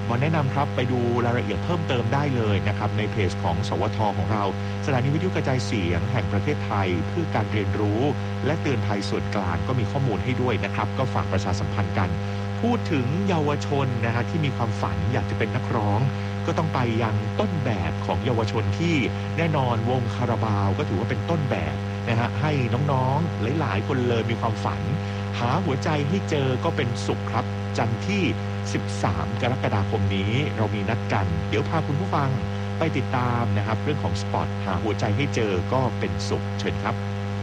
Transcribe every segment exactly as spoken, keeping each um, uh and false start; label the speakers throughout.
Speaker 1: หมอแนะนำครับไปดูรายละเอียดเพิ่มเติมได้เลยนะครับในเพจของสวทของเราสถานีวิทยุกระจายเสียงแห่งประเทศไทยเพื่อการเรียนรู้และเตือนภัยส่วนกลางก็มีข้อมูลให้ด้วยนะครับก็ฝากประชาสัมพันธ์กันพูดถึงเยาวชนนะฮะที่มีความฝันอยากจะเป็นนักร้องก็ต้องไปยังต้นแบบของเยาวชนที่แน่นอนวงคาราบาวก็ถือว่าเป็นต้นแบบนะฮะให้น้องๆหลายๆคนเลยมีความฝันหาหัวใจให้เจอก็เป็นสุขครับจันทร์ที่สิบสามกรกฎาคมนี้เรามีนัดกันเดี๋ยวพาคุณผู้ฟังไปติดตามนะครับเรื่องของสปอตหาหัวใจให้เจอก็เป็นสุขเชิญครับ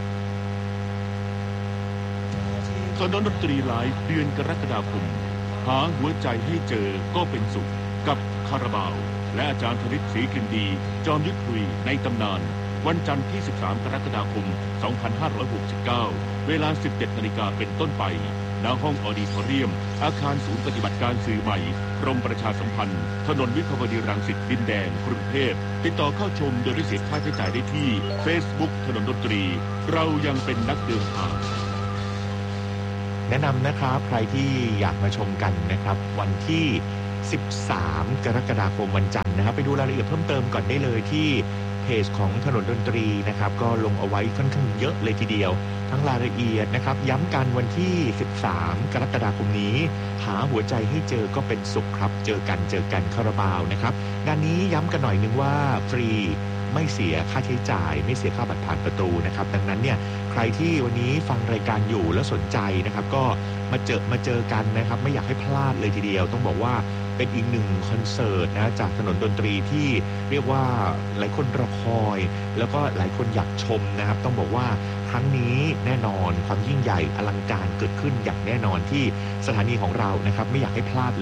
Speaker 2: ถนนดนตรีไลฟ์เดือนกรกฎาคมหาหัวใจให้เจอก็เป็นสุขกับคาราบาวและอาจารย์ธนิตศรีกลิ่นดีจอมยุทธคุยในตำนานวันจันทร์ที่สิบสามกรกฎาคมสองพันห้าร้อยหกสิบเก้าเวลา สิบเจ็ดนาฬิกาเป็นต้นไปณห้องออดิทอเรียมอาคารศูนย์ปฏิบัติการสื่อใหม่กรมประชาสัมพันธ์ถนนวิภาวดีรังสิตดินแดงกรุงเทพติดต่อเข้าชมโดยไม่เสียค่าใช้จ่ายได้ที่ Facebook ถนนดนตรีเรายังเป็นนักเดินทาง
Speaker 1: แนะนำนะครับใครที่อยากมาชมกันนะครับวันที่สิบสามกรกฎาคมวันจันทร์นะครับไปดูรายละเอียดเพิ่มเติมก่อนได้เลยที่เพจของถนนดนตรีนะครับก็ลงเอาไว้ค่อนข้างเยอะเลยทีเดียวทั้งรายละเอียดนะครับย้ำกันวันที่สิบสามกรกฎาคมนี้หาหัวใจให้เจอก็เป็นสุขครับเจอกันเจอกันคาราบาวนะครับงานนี้ย้ำกันหน่อยนึงว่าฟรีไม่เสียค่าใช้จ่ายไม่เสียค่าบัตรผ่านประตูนะครับดังนั้นเนี่ยใครที่วันนี้ฟังรายการอยู่แล้วสนใจนะครับก็มาเจอมาเจอกันนะครับไม่อยากให้พลาดเลยทีเดียวต้องบอกว่าเป็นอีกหนึ่งคอนเสิร์ตนะจากถนนดนตรีที่เรียกว่าหลายคนรอคอยแล้วก็หลายคนอยากชมนะครับต้องบอกว่าครั้งนี้แน่นอนความยิ่งใหญ่อลังการเกิดขึ้นอย่างแน่นอนที่สถานีของเรานะครับไม่อยากให้พลาด